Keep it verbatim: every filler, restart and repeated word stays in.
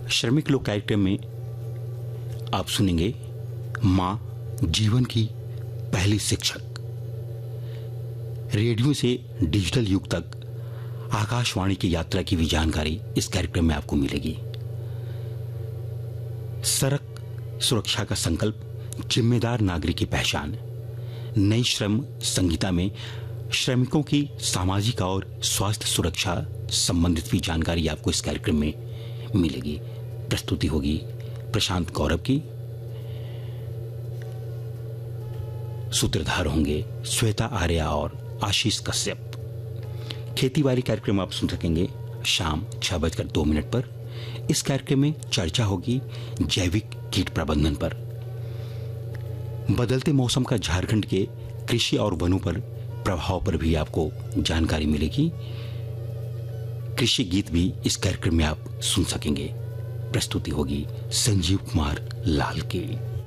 श्रमिक लोक कार्यक्रम में आप सुनेंगे मां जीवन की पहली शिक्षक। रेडियो से डिजिटल युग तक आकाशवाणी की यात्रा की भी जानकारी इस कार्यक्रम में आपको मिलेगी। सड़क सुरक्षा का संकल्प, जिम्मेदार नागरिक की पहचान, नई श्रम संहिता में श्रमिकों की सामाजिक और स्वास्थ्य सुरक्षा संबंधित भी जानकारी आपको इस कार्यक्रम में मिलेगी। प्रस्तुति होगी प्रशांत गौरव की। सूत्रधार होंगे श्वेता आर्या और आशीष कश्यप। खेतीबाड़ी कार्यक्रम आप सुन सकेंगे शाम छह बजकर दो मिनट पर। इस कार्यक्रम में चर्चा होगी जैविक कीट प्रबंधन पर। बदलते मौसम का झारखंड के कृषि और वनों पर प्रभाव पर भी आपको जानकारी मिलेगी। कृषि गीत भी इस कार्यक्रम में आप सुन सकेंगे। प्रस्तुति होगी संजीव कुमार लाल की।